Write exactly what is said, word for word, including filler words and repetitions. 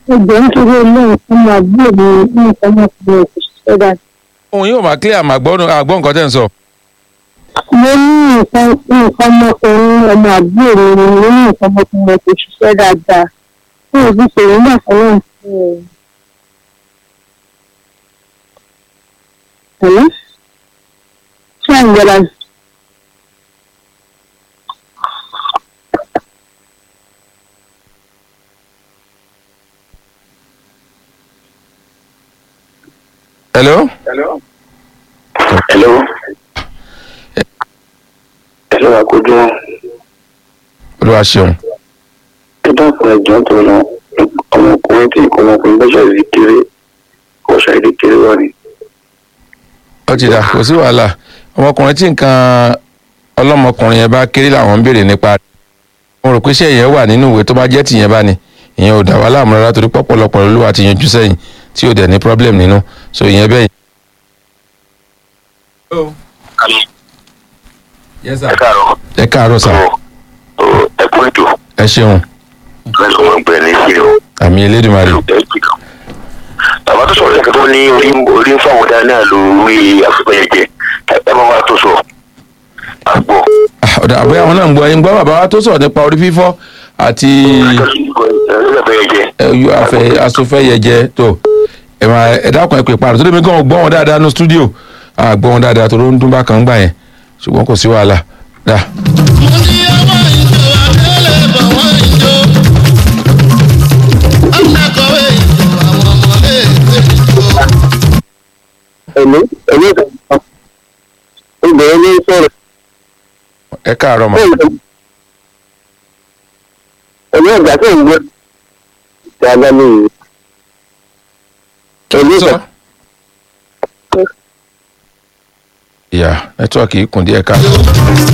ẹgbẹ́ nítorí olóhùn fún mi àbúrò mi ní nǹkan ọmọkùnrin kò ṣiṣẹ́ dáadáa. òun yóò máa clear àmàgbọ́n àgbọ́n nǹkan tẹ̀ ń sọ. mo ní nǹkan nǹkan ọmọkùnrin ọmọ àbúrò mi mo ní nǹkan ọmọkùnrin kò ṣiṣẹ́ dáadáa fún òbí ṣèlú náà fọlọ́run fún ẹ. Hello? Ṣé à ń gbọ́dọ̀? hello. hello. hello. hello akojú wọn. olúwa ṣeun. ẹ dákun ẹjọ́ tó lọ ọmọkùnrin tí ọmọkùnrin bẹ́sẹ̀ rí kéré kò ṣàìdí kéré wá ni. ó ti dà kò sí wàhálà ọmọkùnrin tí nǹkan ọlọ́mọkùnrin yẹn bá kéré làwọn ń béèrè nípa rẹ̀. mo rò pé iṣẹ́ yẹn wà nínú ìwé tó bá jẹ́ tìyẹn bá ní ìyẹn ò dà wá láàmú rárá torí pọ̀pọ̀lọpọ̀ olúwa ti yanjú sẹ́yìn tí ò dẹ̀ ní problem nínú so ìyẹn bẹ́ẹ̀. yes sir. ẹ káàárọ̀. ẹ káàárọ̀ sà. ẹ kú ètò. ẹ ṣeun. bẹ́ẹ̀ ló máa ń gbẹ ní sílẹ̀ o. àmì elédùnmarè. bàbá tó sọ̀rọ̀ ẹ̀ka tó ní orí orí ń fáwọn dáná lórí àfipẹ́yẹjẹ ẹ bá wa tó sọ àgbọ̀. ọ̀dà àbúyá àwọn náà ń gbọ́ ẹ̀yin gbọ́ bàbá wa tó sọ̀rọ̀ nípa orí fífọ́ àti asòfẹ́yẹjẹ tó ẹ máa ẹ dákun ẹ pè parọ́ tó dé mi kàn gbọ́ wọn dáadáa ní stúdíò àgbọ̀ wọn dáadáa tó ló ń dún bá kan gbà yẹn ṣùgbọ́n kò sí wàhálà dá. Hello? Hello? Obìnrin ní sọ̀rọ̀. ẹ káàárọ̀ mà. Ẹ̀mí ọ̀gá tó ń gbé. Dáadáa ní ìlú. sọ. ìyá nẹ́tíwọ́ọ̀kì kùn díẹ̀ ká.